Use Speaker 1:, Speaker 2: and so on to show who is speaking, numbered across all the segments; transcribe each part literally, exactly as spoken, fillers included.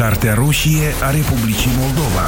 Speaker 1: Cartea roșie a Republicii Moldova.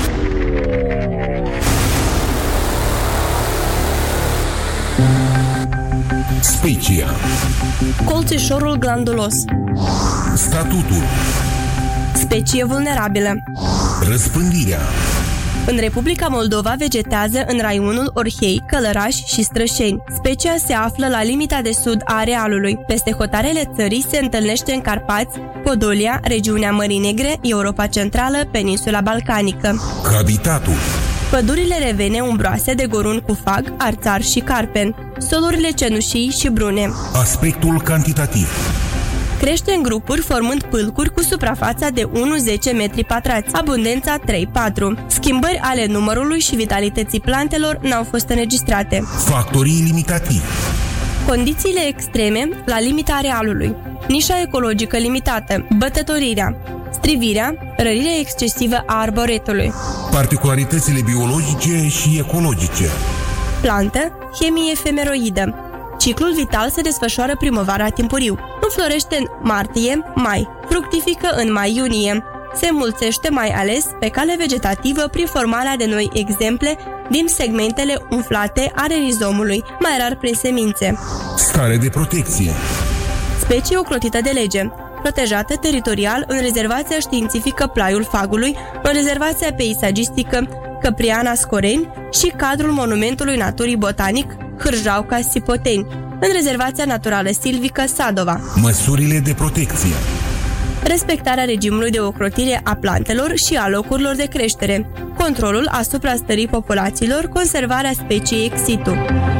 Speaker 1: Specia.
Speaker 2: Colțișorul glandulos.
Speaker 1: Statutul.
Speaker 2: Specie vulnerabilă.
Speaker 1: Răspândirea.
Speaker 2: În Republica Moldova vegetează în raionul Orhei, Călăraș și Strășeni. Specia se află la limita de sud a arealului. Peste hotarele țării se întâlnește în Carpați, Podolia, regiunea Mării Negre, Europa Centrală, peninsula balcanică.
Speaker 1: Habitatul.
Speaker 2: Pădurile revene umbroase de gorun cu fag, arțar și carpen. Solurile cenușii și brune.
Speaker 1: Aspectul cantitativ.
Speaker 2: Crește în grupuri formând pâlcuri cu suprafața de unu zece metri pătrați, abundența trei patru. Schimbări ale numărului și vitalității plantelor n-au fost înregistrate.
Speaker 1: Factorii limitativi.
Speaker 2: Condițiile extreme la limita arealului. Nișa ecologică limitată, bătătorirea, strivirea, rărirea excesivă a arboretului.
Speaker 1: Particularitățile biologice și ecologice.
Speaker 2: Plantă, chemie efemeroidă. Ciclul vital se desfășoară primăvara timpuriu. Înflorește în martie-mai, fructifică în mai-iunie. Se înmulțește mai ales pe cale vegetativă prin formarea de noi exemple din segmentele umflate ale rizomului, mai rar prin semințe.
Speaker 1: Stare de protecție.
Speaker 2: Specie ocrotită de lege. Protejată teritorial în rezervația științifică Plaiul Fagului, în rezervația peisagistică Căpriana Scoreni și cadrul Monumentului Naturii Botanic Hârjauca-Sipoteni, în rezervația naturală silvică Sadova.
Speaker 1: Măsurile de protecție.
Speaker 2: Respectarea regimului de ocrotire a plantelor și a locurilor de creștere, controlul asupra stării populațiilor, conservarea speciei ex situ.